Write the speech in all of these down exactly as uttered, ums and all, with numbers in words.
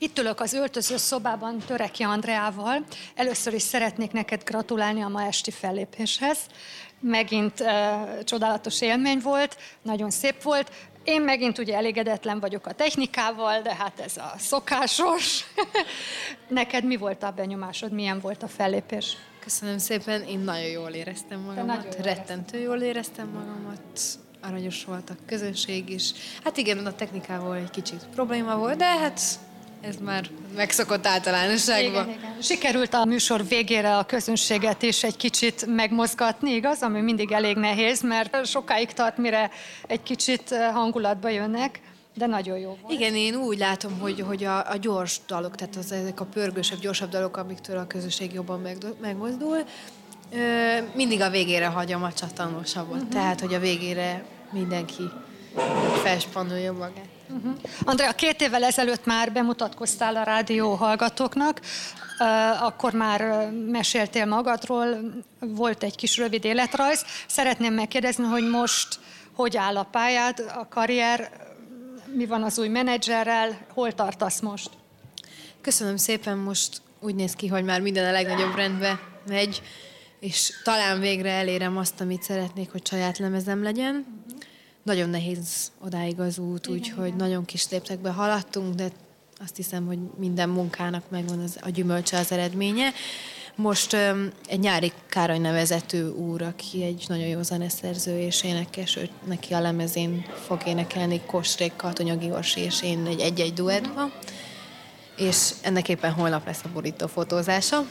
Itt ülök az öltöző szobában Töreki Andreával. Először is szeretnék neked gratulálni a ma esti fellépéshez. Megint uh, csodálatos élmény volt, nagyon szép volt. Én megint ugye elégedetlen vagyok a technikával, de hát ez a szokásos. Neked mi volt a benyomásod, milyen volt a fellépés? Köszönöm szépen, én nagyon jól éreztem magamat, jól rettentő jól éreztem magamat, aranyos volt a közönség is. Hát igen, a technikával egy kicsit probléma volt, de hát ez már megszokott általánosságban. Igen, igen. Sikerült a műsor végére a közönséget is egy kicsit megmozgatni, igaz? Ami mindig elég nehéz, mert sokáig tart, mire egy kicsit hangulatba jönnek, de nagyon jó volt. Igen, én úgy látom, hogy, hogy a, a gyors dalok, tehát az, ezek a pörgősebb, gyorsabb dalok, amiktől a közönség jobban meg, megmozdul, ö, mindig a végére hagyom a csattanósabbat. Uh-huh. Tehát, hogy a végére mindenki felspannolja magát. Uh-huh. Andrea, két évvel ezelőtt már bemutatkoztál a rádió hallgatóknak, uh, akkor már meséltél magadról, volt egy kis rövid életrajz. Szeretném megkérdezni, hogy most hogy áll a pályád, a karrier, mi van az új menedzserrel, hol tartasz most? Köszönöm szépen, most úgy néz ki, hogy már minden a legnagyobb rendbe megy, és talán végre elérem azt, amit szeretnék, hogy saját lemezem legyen. Nagyon nehéz odáig az út, úgyhogy nagyon kis léptekbe haladtunk, de azt hiszem, hogy minden munkának megvan az, a gyümölcse, az eredménye. Most um, egy Nyári Károly nevezetű úr, aki egy nagyon jó zeneszerző és énekes, ő, neki a lemezén fog énekelni Kosrék, Katonyagi Orsi és én egy egy-egy duettban, és ennek éppen holnap lesz a borító fotózása.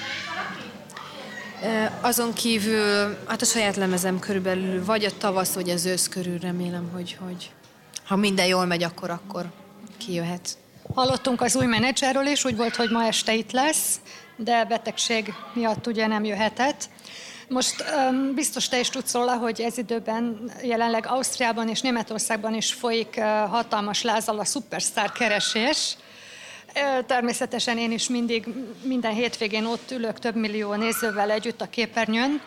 Azon kívül, hát a saját lemezem körülbelül vagy a tavasz, vagy az ősz körül, remélem, hogy, hogy ha minden jól megy, akkor, akkor kijöhet. Hallottunk az új menedzserről is, úgy volt, hogy ma este itt lesz, de betegség miatt ugye nem jöhetett. Most um, biztos te is tudsz róla, hogy ez időben jelenleg Ausztriában és Németországban is folyik uh, hatalmas lázzal a szupersztár keresés. Természetesen én is mindig, minden hétvégén ott ülök több millió nézővel együtt a képernyőn.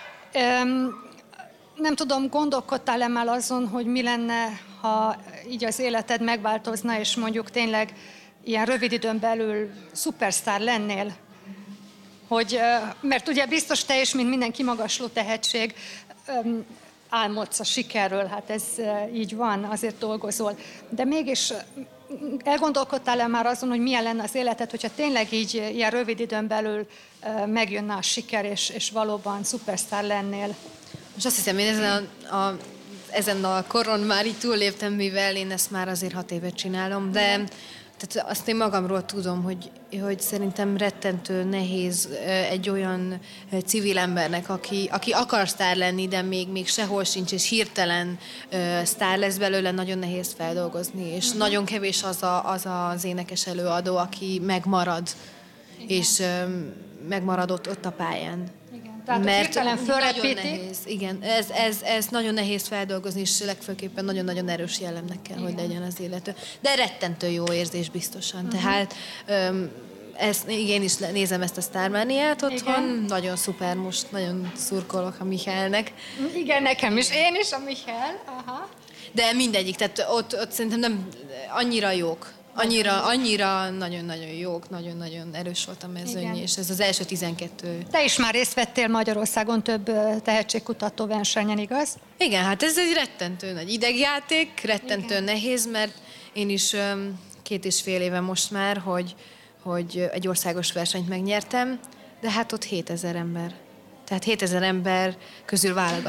Nem tudom, gondolkodtál-e már azon, hogy mi lenne, ha így az életed megváltozna, és mondjuk tényleg ilyen rövid időn belül szupersztár lennél? Hogy, mert ugye biztos te is, mint minden kimagasló tehetség, álmodsz a sikerről, hát ez így van, azért dolgozol. De mégis elgondolkodtál-e már azon, hogy milyen lenne az életed, hogyha tényleg így ilyen rövid időn belül megjönne a siker, és, és valóban szupersztár lennél? Most azt hiszem, én ezen a, a, ezen a koron már így túlléptem, mivel én ezt már azért hat évet csinálom, de tehát azt én magamról tudom, hogy, hogy szerintem rettentő nehéz egy olyan civil embernek, aki, aki akar sztár lenni, de még, még sehol sincs, és hirtelen uh, sztár lesz belőle, nagyon nehéz feldolgozni, és uh-huh. nagyon kevés az, a, az az énekes előadó, aki megmarad, igen. és um, megmaradott ott a pályán. Tehát mert nagyon nehéz, igen, ez, ez, ez nagyon nehéz feldolgozni, és legfőképpen nagyon-nagyon erős jellemnek kell, igen. hogy legyen az illető. De rettentő jó érzés biztosan. Uh-huh. Tehát um, ezt, igen, is nézem ezt a sztármániát otthon, igen. nagyon szuper, most nagyon szurkolok a Michaelnek. Igen, nekem is, én is a Michael. Aha. De mindegyik, tehát ott, ott szerintem nem annyira jók. Annyira, annyira nagyon-nagyon jók, nagyon-nagyon erős volt a mezőny, igen. és ez az első tizenkettő. Te is már részt vettél Magyarországon több tehetségkutató versenyen, igaz? Igen, hát ez egy rettentő nagy idegjáték, rettentő igen. nehéz, mert én is um, két és fél éve most már, hogy, hogy egy országos versenyt megnyertem, de hát ott hétezer ember. Tehát hétezer ember közül válogatnak.